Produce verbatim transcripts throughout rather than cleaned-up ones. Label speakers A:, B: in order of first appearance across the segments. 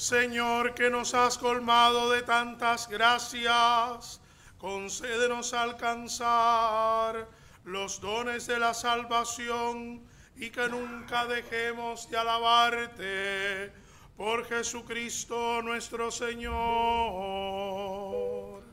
A: Señor, que nos has colmado de tantas gracias, concédenos alcanzar los dones de la salvación y que nunca dejemos de alabarte por Jesucristo nuestro Señor.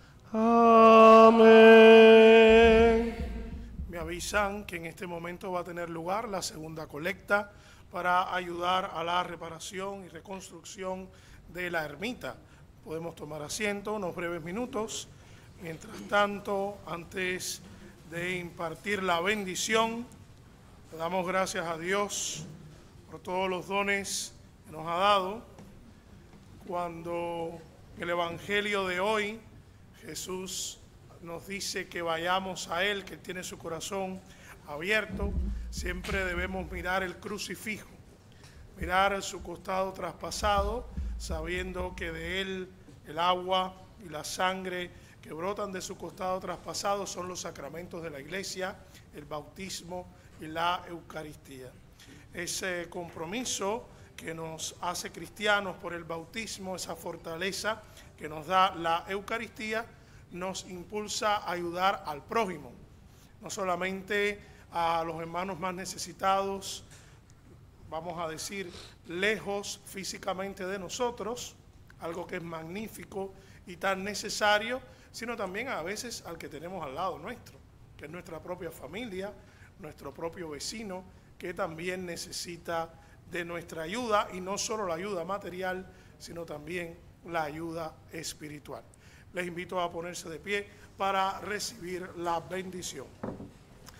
B: Amén.
A: Me avisan que en este momento va a tener lugar la segunda colecta para ayudar a la reparación y reconstrucción de la ermita. Podemos tomar asiento unos breves minutos. Mientras tanto, antes de impartir la bendición, le damos gracias a Dios por todos los dones que nos ha dado. Cuando en el Evangelio de hoy Jesús nos dice que vayamos a Él, que tiene su corazón abierto, siempre debemos mirar el crucifijo, mirar su costado traspasado, sabiendo que de Él el agua y la sangre que brotan de su costado traspasado son los sacramentos de la Iglesia, el bautismo y la Eucaristía. Ese compromiso que nos hace cristianos por el bautismo, esa fortaleza que nos da la Eucaristía, nos impulsa a ayudar al prójimo, no solamente a los hermanos más necesitados, vamos a decir, lejos físicamente de nosotros, algo que es magnífico y tan necesario, sino también a veces al que tenemos al lado nuestro, que es nuestra propia familia, nuestro propio vecino, que también necesita de nuestra ayuda, y no solo la ayuda material, sino también la ayuda espiritual. Les invito a ponerse de pie para recibir la bendición.